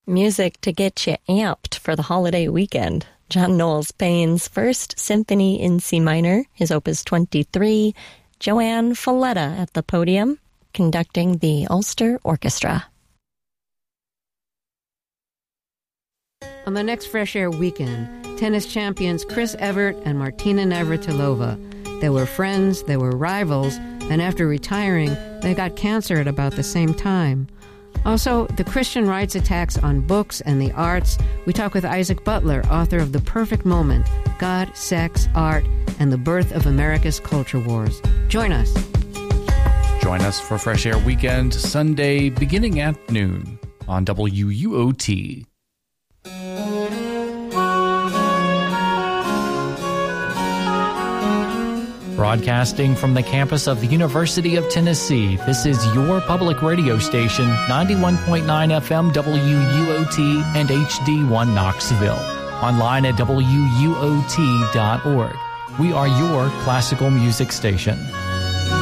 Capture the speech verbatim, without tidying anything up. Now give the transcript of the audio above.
Music to get you amped for the holiday weekend. John Knowles Payne's First Symphony in C minor, his Opus twenty-three, Joanne Falletta at the podium, conducting the Ulster Orchestra. On the next Fresh Air weekend, tennis champions Chris Evert and Martina Navratilova. They were friends, they were rivals, and after retiring, they got cancer at about the same time. Also, the Christian rights attacks on books and the arts. We talk with Isaac Butler, author of The Perfect Moment, God, Sex, Art, and the Birth of America's Culture Wars. Join us. Join us for Fresh Air Weekend, Sunday, beginning at noon on W U O T. Broadcasting from the campus of the University of Tennessee, this is your public radio station, ninety-one point nine F M W U O T and H D one Knoxville. Online at W U O T dot org. We are your classical music station.